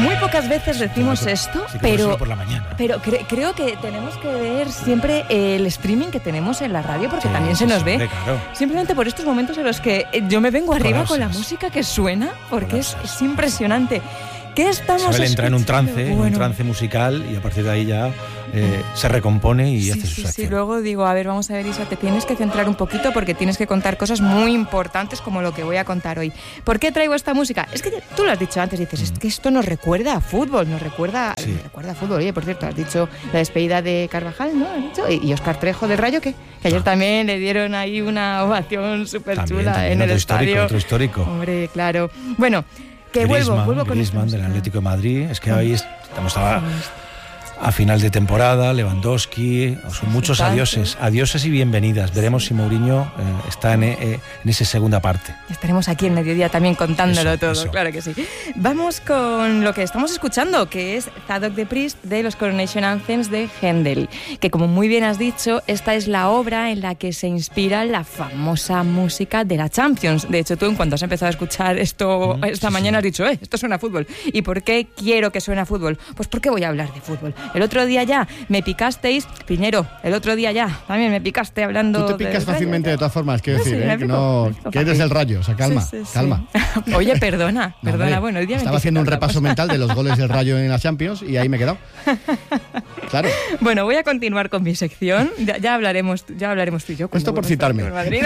Muy pocas veces decimos esto, pero, por la mañana. Pero creo que tenemos que ver siempre el streaming que tenemos en la radio, porque también se nos ve. Claro. Simplemente por estos momentos en los que yo me vengo arriba con la música que suena, porque es impresionante. ¿Qué estamos escuchando? Isabel entra en un trance musical, y a partir de ahí ya se recompone y hace su sección. Sí, luego digo, a ver, vamos a ver, Isa, te tienes que centrar un poquito porque tienes que contar cosas muy importantes como lo que voy a contar hoy. ¿Por qué traigo esta música? Es que tú lo has dicho antes, dices, es que esto nos recuerda a fútbol, nos recuerda a fútbol. Oye, por cierto, has dicho la despedida de Carvajal, ¿no? ¿Has dicho? Y Óscar Trejo del Rayo, que ayer también le dieron ahí una ovación súper chula en el estadio. Otro histórico. Hombre, claro. Bueno, que vuelvo con Griezmann del Atlético de Madrid. Es que hoy estamos a final de temporada. Lewandowski, son muchos adioses y bienvenidas. Veremos si Mourinho está en esa segunda parte. Estaremos aquí en Mediodía también contándolo todo, claro que sí. Vamos con lo que estamos escuchando, que es Zadok the Priest de los Coronation Anthems de Händel, que como muy bien has dicho, esta es la obra en la que se inspira la famosa música de la Champions. De hecho, tú en cuanto has empezado a escuchar esto esta mañana has dicho, esto suena a fútbol. ¿Y por qué quiero que suene a fútbol? Pues porque voy a hablar de fútbol. El otro día ya me picasteis, Piñero, el otro día ya también me picaste hablando. Tú te picas fácilmente de todas formas, quiero decir, que eres el Rayo, o sea, calma. Oye, perdona, bueno, hoy día estaba haciendo un repaso mental de los goles del Rayo en la Champions y ahí me he quedado. Claro. Bueno, voy a continuar con mi sección, ya hablaremos tú y yo. Esto por citarme.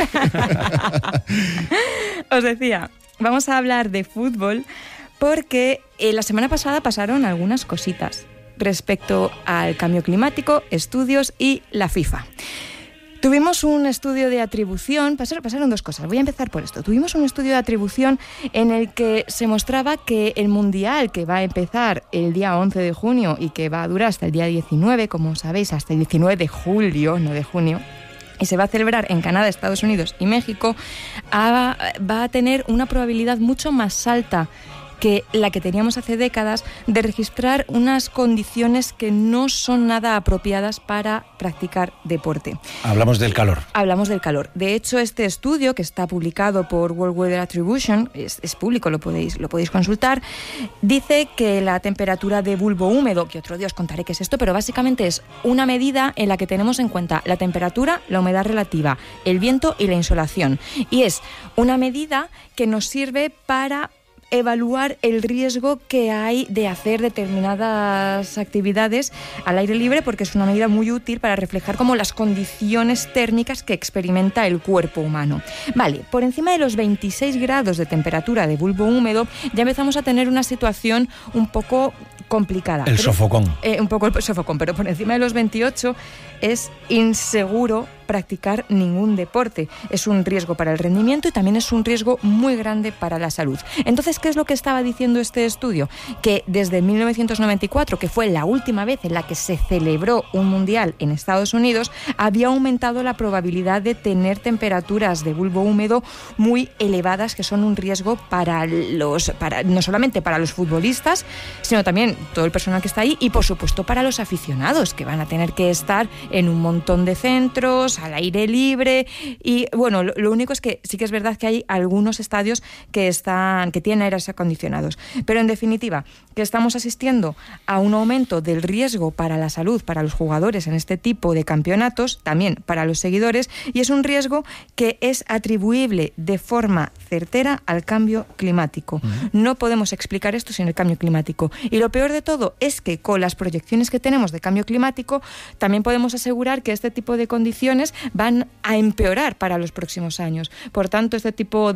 Os decía, vamos a hablar de fútbol porque la semana pasada pasaron algunas cositas respecto al cambio climático, estudios y la FIFA. Tuvimos un estudio de atribución, pasaron dos cosas, voy a empezar por esto. Tuvimos un estudio de atribución en el que se mostraba que el Mundial, que va a empezar el día 11 de junio y que va a durar hasta el día 19, como sabéis, hasta el 19 de julio, no de junio, y se va a celebrar en Canadá, Estados Unidos y México, va a tener una probabilidad mucho más alta que la que teníamos hace décadas de registrar unas condiciones que no son nada apropiadas para practicar deporte. Hablamos del calor. De hecho, este estudio, que está publicado por World Weather Attribution, es público, lo podéis consultar, dice que la temperatura de bulbo húmedo, que otro día os contaré qué es esto, pero básicamente es una medida en la que tenemos en cuenta la temperatura, la humedad relativa, el viento y la insolación. Y es una medida que nos sirve para evaluar el riesgo que hay de hacer determinadas actividades al aire libre, porque es una medida muy útil para reflejar como las condiciones térmicas que experimenta el cuerpo humano. Vale, por encima de los 26 grados de temperatura de bulbo húmedo ya empezamos a tener una situación un poco complicada. El sofocón. Un poco el sofocón, pero por encima de los 28 es inseguro practicar ningún deporte. Es un riesgo para el rendimiento y también es un riesgo muy grande para la salud. Entonces, ¿qué es lo que estaba diciendo este estudio? Que desde 1994, que fue la última vez en la que se celebró un mundial en Estados Unidos, había aumentado la probabilidad de tener temperaturas de bulbo húmedo muy elevadas, que son un riesgo no solamente para los futbolistas, sino también todo el personal que está ahí y, por supuesto, para los aficionados, que van a tener que estar en un montón de centros, al aire libre. Y bueno, lo único es que sí que es verdad que hay algunos estadios que tienen aires acondicionados. Pero en definitiva, que estamos asistiendo a un aumento del riesgo para la salud, para los jugadores en este tipo de campeonatos, también para los seguidores, y es un riesgo que es atribuible de forma certera al cambio climático. No podemos explicar esto sin el cambio climático. Y lo peor de todo es que con las proyecciones que tenemos de cambio climático también podemos asegurar que este tipo de condiciones van a empeorar para los próximos años. Por tanto, este tipo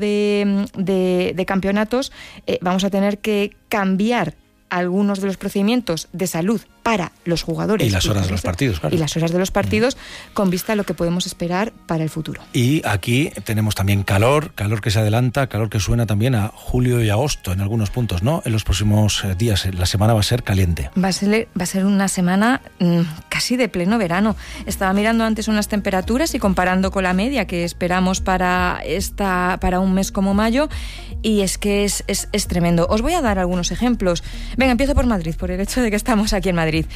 de campeonatos vamos a tener que cambiar algunos de los procedimientos de salud para los jugadores. Y las horas de los partidos, claro. Y las horas de los partidos con vista a lo que podemos esperar para el futuro. Y aquí tenemos también calor que se adelanta, calor que suena también a julio y agosto en algunos puntos, ¿no? En los próximos días, la semana va a ser caliente. Va a ser una semana casi de pleno verano. Estaba mirando antes unas temperaturas y comparando con la media que esperamos para un mes como mayo, y es que es tremendo. Os voy a dar algunos ejemplos. Venga, empiezo por Madrid, por el hecho de que estamos aquí en Madrid. Madrid.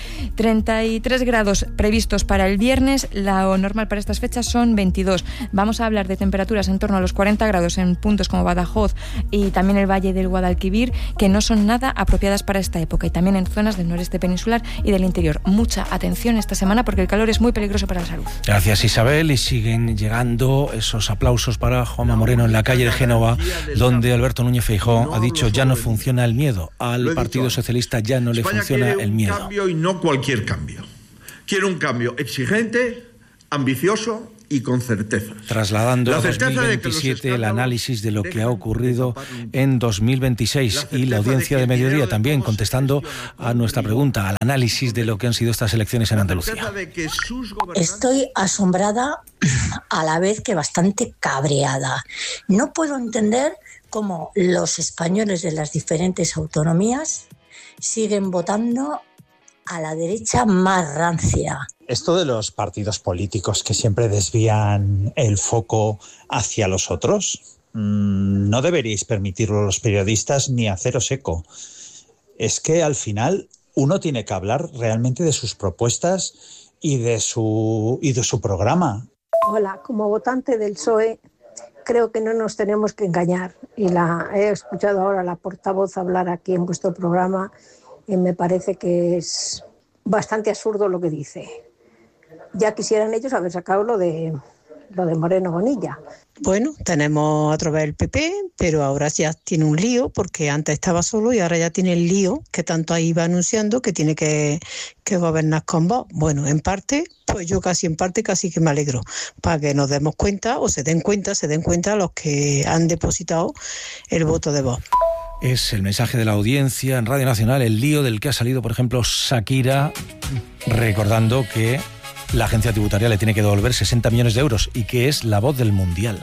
33 grados previstos para el viernes, lo normal para estas fechas son 22. Vamos a hablar de temperaturas en torno a los 40 grados en puntos como Badajoz y también el Valle del Guadalquivir, que no son nada apropiadas para esta época, y también en zonas del noreste peninsular y del interior. Mucha atención esta semana porque el calor es muy peligroso para la salud. Gracias, Isabel, y siguen llegando esos aplausos para Juanma Moreno en la calle de Génova, donde Alberto Núñez Feijóo ha dicho: ya no funciona el miedo. Al Partido Socialista ya no le funciona el miedo. Un cambio y no cualquier cambio. Quiero un cambio exigente, ambicioso y con certezas. Trasladando a 2027 el análisis de lo que ha ocurrido en 2026 y la audiencia de mediodía también contestando a nuestra pregunta, al análisis de lo que han sido estas elecciones en Andalucía. Estoy asombrada, a la vez que bastante cabreada. No puedo entender cómo los españoles de las diferentes autonomías siguen votando a la derecha más rancia. Esto de los partidos políticos que siempre desvían el foco hacia los otros, no deberíais permitirlo los periodistas ni haceros eco. Es que al final uno tiene que hablar realmente de sus propuestas y de su programa. Hola, como votante del PSOE, creo que no nos tenemos que engañar. Y he escuchado ahora a la portavoz hablar aquí en vuestro programa y me parece que es bastante absurdo lo que dice. Ya quisieran ellos haber sacado lo de Moreno Bonilla. Bueno, tenemos otra vez el PP, pero ahora ya tiene un lío, porque antes estaba solo y ahora ya tiene el lío que tanto ahí va anunciando que tiene que gobernar con Vox. Bueno, en parte, pues yo casi que me alegro, para que nos demos cuenta, o se den cuenta los que han depositado el voto de Vox. Es el mensaje de la audiencia en Radio Nacional, el lío del que ha salido, por ejemplo, Shakira, recordando que la agencia tributaria le tiene que devolver 60 millones de euros y que es la voz del Mundial.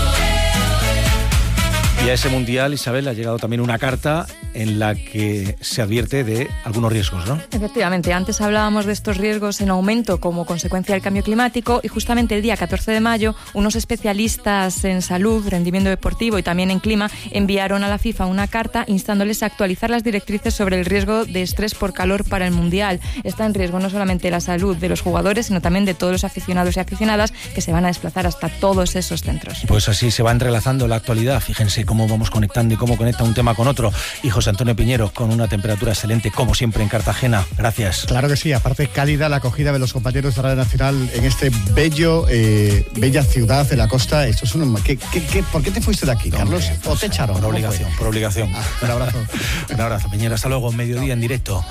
Y a ese Mundial, Isabel, ha llegado también una carta en la que se advierte de algunos riesgos, ¿no? Efectivamente, antes hablábamos de estos riesgos en aumento como consecuencia del cambio climático, y justamente el día 14 de mayo unos especialistas en salud, rendimiento deportivo y también en clima enviaron a la FIFA una carta instándoles a actualizar las directrices sobre el riesgo de estrés por calor para el Mundial. Está en riesgo no solamente la salud de los jugadores, sino también de todos los aficionados y aficionadas que se van a desplazar hasta todos esos centros. Pues así se va entrelazando la actualidad. Fíjense cómo vamos conectando y cómo conecta un tema con otro. Y José Antonio Piñero, con una temperatura excelente, como siempre, en Cartagena. Gracias. Claro que sí, aparte cálida la acogida de los compañeros de Radio Nacional en este bella ciudad de la costa. Esto es ¿por qué te fuiste de aquí, Carlos? ¿O te echaron? Por obligación. Un abrazo. Un abrazo, Piñero. Hasta luego, mediodía en directo.